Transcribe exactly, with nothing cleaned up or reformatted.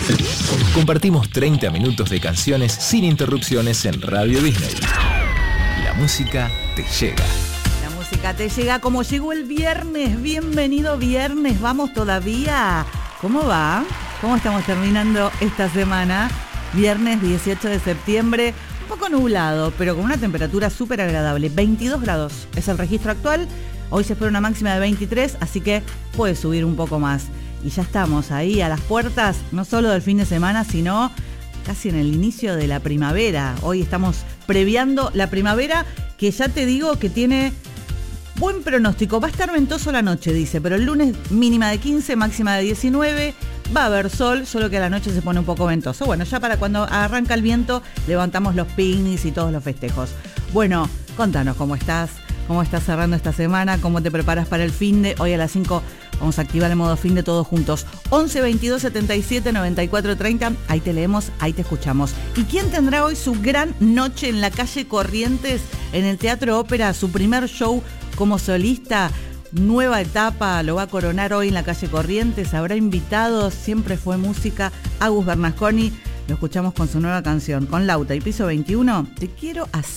Compartimos treinta minutos de canciones sin interrupciones en Radio Disney. La música te llega. La música te llega como llegó el viernes. Bienvenido viernes. Vamos todavía. ¿Cómo va? ¿Cómo estamos terminando esta semana? Viernes dieciocho de septiembre. Un poco nublado, pero con una temperatura súper agradable. veintidós grados es el registro actual. Hoy se espera una máxima de veintitrés, así que puede subir un poco más. Y ya estamos ahí a las puertas, no solo del fin de semana, sino casi en el inicio de la primavera. Hoy estamos previando la primavera, que ya te digo que tiene buen pronóstico. Va a estar ventoso la noche, dice, pero el lunes mínima de quince, máxima de diecinueve. Va a haber sol, solo que a la noche se pone un poco ventoso. Bueno, ya para cuando arranca el viento, levantamos los picnics y todos los festejos. Bueno, contanos cómo estás, cómo estás cerrando esta semana, cómo te preparas para el finde. Hoy a las cinco vamos a activar el modo finde todos juntos. once veintidós setenta y siete noventa y cuatro treinta. Ahí te leemos, ahí te escuchamos. ¿Y quién tendrá hoy su gran noche en la calle Corrientes, en el Teatro Ópera, su primer show como solista? Nueva etapa, lo va a coronar hoy en la calle Corrientes. Habrá invitados, siempre fue música. Agus Bernasconi, lo escuchamos con su nueva canción, con Lauta y Piso veintiuno. Te quiero hacer.